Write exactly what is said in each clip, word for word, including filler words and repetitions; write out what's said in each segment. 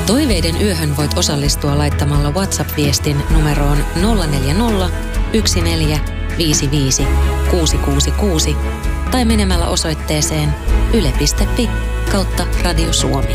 Toiveiden yöhön voit osallistua laittamalla WhatsApp-viestin numeroon nolla neljä nolla, yksi neljä, viisi viisi, kuusi kuusi kuusi tai menemällä osoitteeseen yle piste fi kautta Radio Suomi.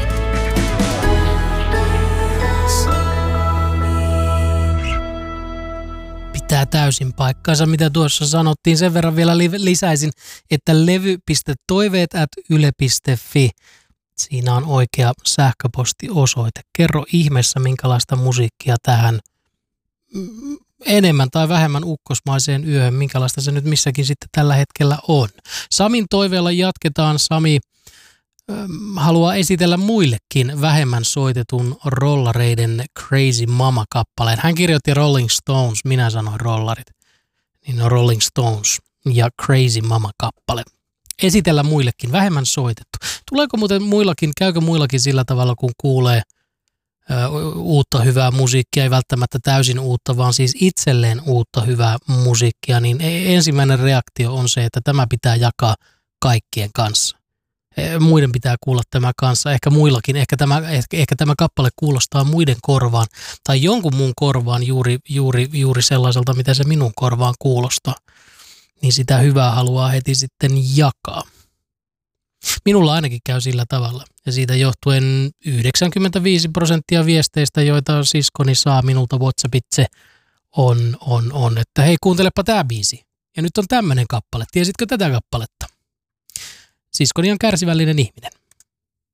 Pitää täysin paikkaansa, mitä tuossa sanottiin. Sen verran vielä lisäisin, että levy piste toiveet ät yle piste fi. Siinä on oikea sähköpostiosoite. Kerro ihmeessä, minkälaista musiikkia tähän enemmän tai vähemmän ukkosmaiseen yöhön, minkälaista se nyt missäkin sitten tällä hetkellä on. Samin toiveella jatketaan. Sami ähm, haluaa esitellä muillekin vähemmän soitetun rollareiden Crazy Mama-kappaleen. Hän kirjoitti Rolling Stones, minä sanoin rollarit. Niin on Rolling Stones ja Crazy Mama-kappale. Esitellä muillekin, vähemmän soitettu. Tuleeko muuten muillakin, käykö muillakin sillä tavalla, kun kuulee ö, uutta hyvää musiikkia, ei välttämättä täysin uutta, vaan siis itselleen uutta hyvää musiikkia, niin ensimmäinen reaktio on se, että tämä pitää jakaa kaikkien kanssa. Muiden pitää kuulla tämä kanssa, ehkä muillakin, ehkä tämä, ehkä, ehkä tämä kappale kuulostaa muiden korvaan tai jonkun muun korvaan juuri, juuri, juuri sellaiselta, mitä se minun korvaan kuulostaa. Niin sitä hyvää haluaa heti sitten jakaa. Minulla ainakin käy sillä tavalla. Ja siitä johtuen yhdeksänkymmentäviisi prosenttia viesteistä, joita siskoni saa minulta WhatsAppitse, on, on, on, että hei, kuuntelepa tää biisi. Ja nyt on tämmönen kappale. Tiesitkö tätä kappaletta? Siskoni on kärsivällinen ihminen.